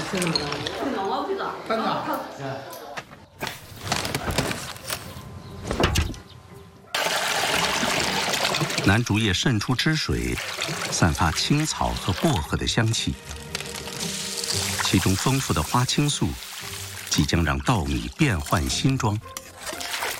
楠竹叶渗出汁水，散发青草和薄荷的香气，其中丰富的花青素即将让稻米变换新装。